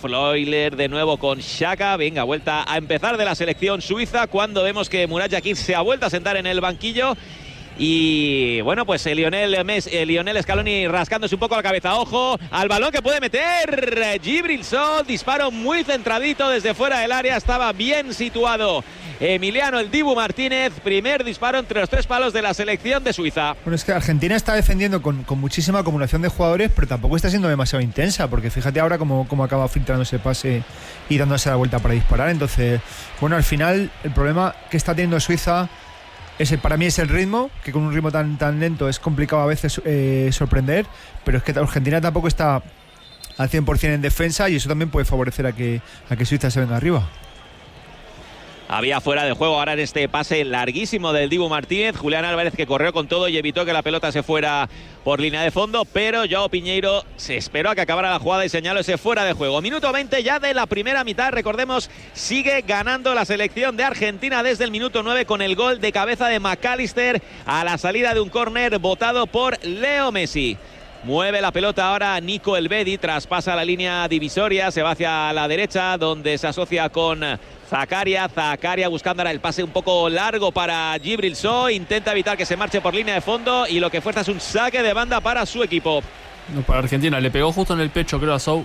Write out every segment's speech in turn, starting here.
Freuler de nuevo con Xhaka. Venga, vuelta a empezar de la selección suiza cuando vemos que Murat Yakin se ha vuelto a sentar en el banquillo. Y bueno, pues Lionel Scaloni rascándose un poco la cabeza. Ojo al balón que puede meter Djibril Sow. Disparo muy centradito desde fuera del área. Estaba bien situado Emiliano el Dibu Martínez. Primer disparo entre los 3 palos de la selección de Suiza. Bueno, es que Argentina está defendiendo con muchísima acumulación de jugadores, pero tampoco está siendo demasiado intensa, porque fíjate ahora cómo acaba filtrando ese pase y dándose la vuelta para disparar. Entonces, bueno, al final el problema que está teniendo Suiza para mí es el ritmo, que con un ritmo tan lento es complicado a veces sorprender, pero es que Argentina tampoco está al 100% en defensa y eso también puede favorecer a que Suiza se venga arriba. Había fuera de juego ahora en este pase larguísimo del Dibu Martínez. Julián Álvarez, que corrió con todo y evitó que la pelota se fuera por línea de fondo, pero Joao Piñeiro se esperó a que acabara la jugada y señaló ese fuera de juego. Minuto 20 ya de la primera mitad. Recordemos, sigue ganando la selección de Argentina desde el minuto 9 con el gol de cabeza de McAllister a la salida de un córner botado por Leo Messi. Mueve la pelota ahora Nico Elvedi, traspasa la línea divisoria, se va hacia la derecha donde se asocia con Zakaria buscando ahora el pase un poco largo para Djibril Sow, intenta evitar que se marche por línea de fondo y lo que fuerza es un saque de banda para su equipo. No, para Argentina, le pegó justo en el pecho, creo, a Sow.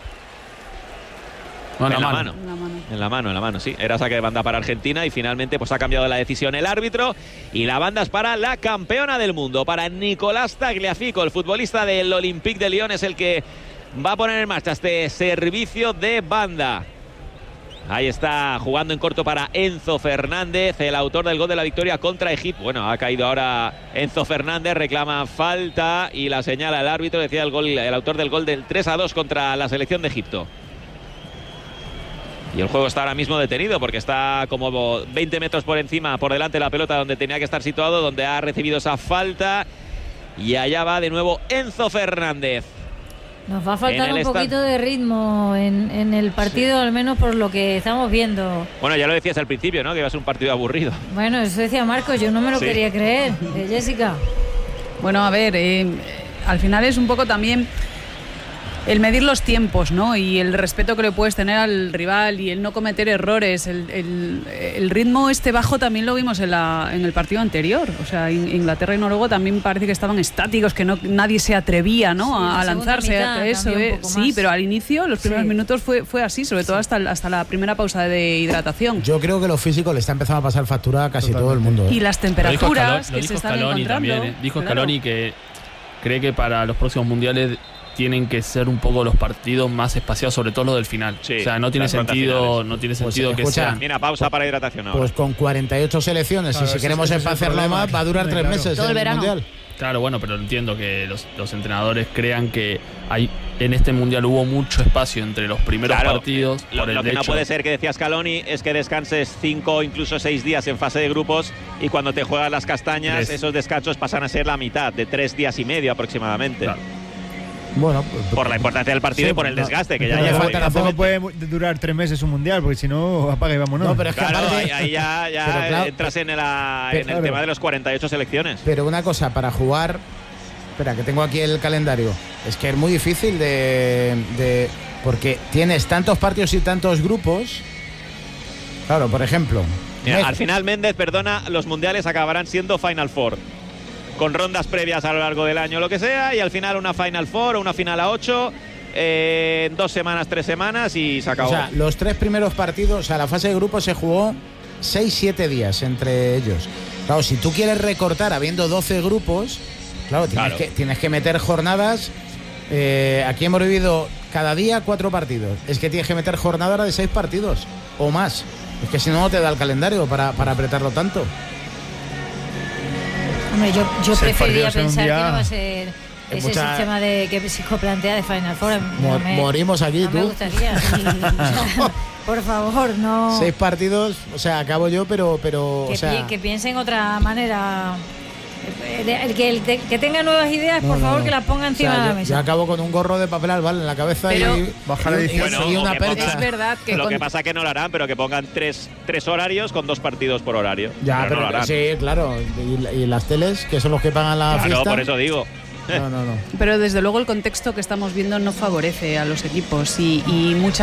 No, en la mano, sí. Era saque de banda para Argentina y finalmente pues ha cambiado la decisión el árbitro y la banda es para la campeona del mundo, para Nicolás Tagliafico, el futbolista del Olympique de Lyon, es el que va a poner en marcha este servicio de banda. Ahí está jugando en corto para Enzo Fernández, el autor del gol de la victoria contra Egipto. Bueno, ha caído ahora Enzo Fernández, reclama falta y la señala el árbitro, decía el autor del gol del 3-2 contra la selección de Egipto. Y el juego está ahora mismo detenido porque está como 20 metros por delante de la pelota donde tenía que estar situado, donde ha recibido esa falta. Y allá va de nuevo Enzo Fernández. Nos va a faltar un poquito de ritmo en el partido, sí. Al menos por lo que estamos viendo. Bueno, ya lo decías al principio, ¿no? Que iba a ser un partido aburrido. Bueno, eso decía Marcos, yo no me lo quería creer. Jessica. Bueno, a ver, al final es un poco también el medir los tiempos, ¿no? Y el respeto que le puedes tener al rival y el no cometer errores. El ritmo bajo también lo vimos en el partido anterior. O sea, Inglaterra y Noruega también parece que estaban estáticos, que nadie se atrevía, ¿no? Sí, a lanzarse. Eso, sí, pero al inicio, los primeros minutos fue así, sobre todo hasta la primera pausa de hidratación. Yo creo que lo físico le está empezando a pasar factura a casi todo el mundo. Y las temperaturas que se están encontrando. También, dijo Scaloni que cree que para los próximos mundiales tienen que ser un poco los partidos más espaciados, sobre todo los del final. Sí, o sea, no tiene sentido que sea. Mira, pausa para hidratación ahora. Pues con 48 selecciones, claro, y si queremos hacerlo más, va a durar 3 meses todo el verano. Mundial. Claro, bueno, pero entiendo que los entrenadores crean que en este mundial hubo mucho espacio entre los primeros partidos. Lo que no puede ser, que decía Scaloni, es que descanses 5 o incluso 6 días en fase de grupos y cuando te juegas las castañas, esos descansos pasan a ser la mitad, de 3 días y medio aproximadamente. Claro. Bueno, por la importancia del partido y por el desgaste que ya lleva. Tampoco puede durar 3 meses un mundial, porque si no, apaga y vámonos. No, pero es que claro, aparte, ahí ya entras en el tema de los 48 selecciones. Pero una cosa, para jugar, espera, que tengo aquí el calendario, es que es muy difícil porque tienes tantos partidos y tantos grupos. Claro, por ejemplo, mira, al final Méndez, los mundiales acabarán siendo Final Four, con rondas previas a lo largo del año, lo que sea, y al final una Final Four o una final a 8 en 2 semanas, 3 semanas y se acabó. O sea, los 3 primeros partidos, o sea, la fase de grupos se jugó 6-7 días entre ellos. Claro, si tú quieres recortar habiendo 12 grupos, claro, tienes que meter jornadas. Aquí hemos vivido cada día 4 partidos. Es que tienes que meter jornadas de 6 partidos o más. Es que si no te da el calendario para apretarlo tanto. Hombre, yo preferiría pensar que no va a ser ese sistema que Sico plantea de Final Four. Morimos aquí, no tú. Me gustaría. Por favor, no. 6 partidos, o sea, acabo yo, pero que piensen otra manera. Que tenga nuevas ideas, por favor, que las ponga encima de la mesa. Yo acabo con un gorro de papel albal en la cabeza y bajar la edición y una percha. Es verdad que lo que pasa es que no lo harán, pero que pongan 3 horarios con 2 partidos por horario. Ya, pero no sí, claro. Y las teles, que son los que pagan la fiesta. Claro, por eso digo. No. Pero desde luego el contexto que estamos viendo no favorece a los equipos y mucha